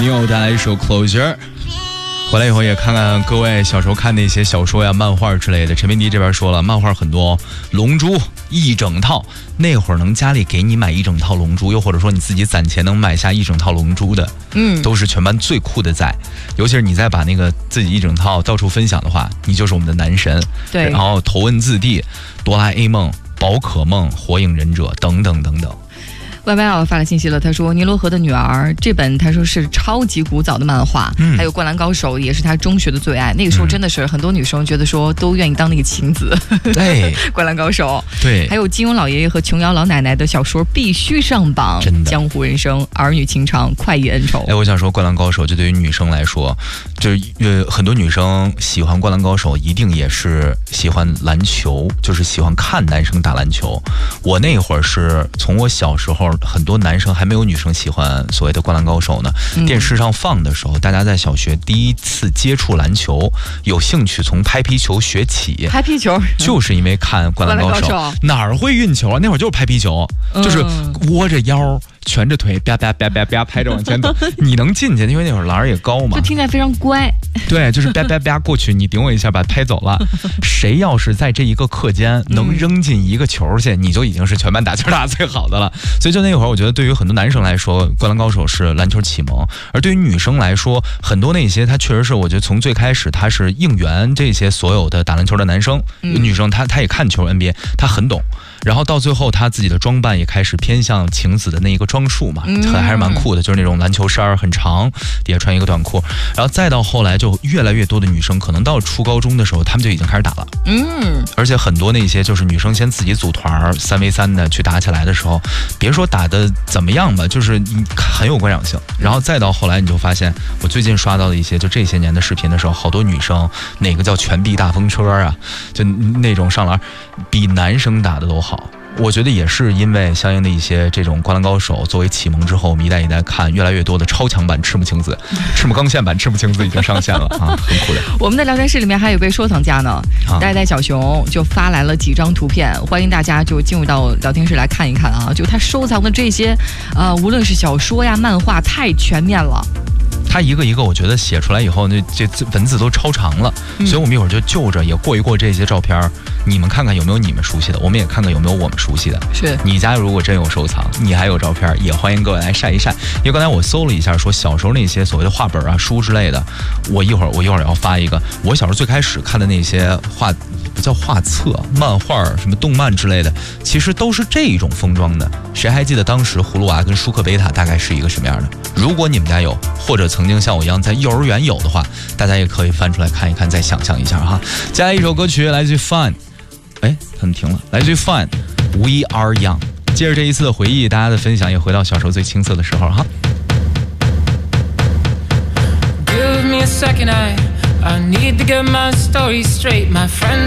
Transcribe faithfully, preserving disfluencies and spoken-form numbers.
你有带来一首 Closure。回来以后也看看各位小时候看那些小说呀、漫画之类的。陈明迪这边说了，漫画很多，龙珠一整套，那会儿能家里给你买一整套龙珠，又或者说你自己攒钱能买下一整套龙珠的，嗯，都是全班最酷的仔。尤其是你再把那个自己一整套到处分享的话，你就是我们的男神。 对， 然后头文字 D、哆啦 A 梦、宝可梦、火影忍者等等等等。 Y Y L 发了信息了，他说尼罗河的女儿这本他说是超级古早的漫画，嗯、还有灌篮高手也是他中学的最爱。那个时候真的是很多女生觉得说都愿意当那个晴子。 对， 灌篮高手， 对， 还有金庸老爷爷和琼瑶老奶奶的小说必须上榜， 真的。 江湖人生、儿女情长、快意恩仇。 哎，我想说灌篮高手，这对于女生来说，就是呃很多女生喜欢灌篮高手，一定也是喜欢篮球，就是喜欢看男生打篮球。我那会儿是从我小时候。很多男生还没有女生喜欢所谓的灌篮高手呢、嗯、电视上放的时候，大家在小学第一次接触篮球，有兴趣从拍皮球学起。 拍皮球就是因为看灌篮高手， 灌篮高手哪儿会运球啊？那会儿就是拍皮球、嗯、就是窝着腰蜷着腿啪啪啪啪啪拍着往前走。你能进去，因为那会儿篮儿也高嘛， 就听起来非常乖。 对，就是啪啪啪过去，你顶我一下把拍走了。谁要是在这一个课间能扔进一个球去、嗯、你就已经是全班打球打最好的了。所以就那会儿我觉得对于很多男生来说，灌篮高手是篮球启蒙，而对于女生来说，很多那些他确实是我觉得从最开始他是应援这些所有的打篮球的男生、嗯、女生他他也看球 N B A， 他很懂，然后到最后他自己的装扮也开始偏向晴子的那一个装束嘛，嗯、还是蛮酷的，就是那种篮球衫很长，底下穿一个短裤，然后再到后来就越来越多的女生，可能到初高中的时候，他们就已经开始打了，嗯，而且很多那些就是女生先自己组团三 v 三的去打起来的时候，别说打的怎么样吧，就是很有观赏性，然后再到后来你就发现，我最近刷到的一些就这些年的视频的时候，好多女生哪个叫全臂大风车啊，就那种上篮比男生打的都好。我觉得也是因为相应的一些这种灌篮高手作为启蒙之后，我们一代一代看越来越多的超强版赤木晴子、赤木刚宪版赤木晴子已经上线了啊，很酷的。 我们的聊天室里面还有一位收藏家呢，呆呆小熊就发来了几张图片，欢迎大家就进入到聊天室来看一看啊，就他收藏的这些，呃，无论是小说呀、漫画，太全面了。 他一个一个，我觉得写出来以后，那这文字都超长了，嗯、所以我们一会儿就就着也过一过这些照片，你们看看有没有你们熟悉的，我们也看看有没有我们熟悉的。 是你家如果真有收藏，你还有照片，也欢迎各位来晒一晒。因为刚才我搜了一下，说小时候那些所谓的画本啊、书之类的，我一会儿我一会儿要发一个。我小时候最开始看的那些画，不叫画册、漫画、什么动漫之类的，其实都是这种封装的。谁还记得当时葫芦娃跟舒克贝塔大概是一个什么样的？如果你们家有，或者曾经像我一样在幼儿园有的话，大家也可以翻出来看一看，再想象一下哈。接下来一首歌曲来自于 Fun， 哎，他们停了，来自于 Fun， We Are Young。接着这一次的回忆，大家的分享也回到小时候最青涩的时候哈。Give me a second, I I need to get my story straight, my friend.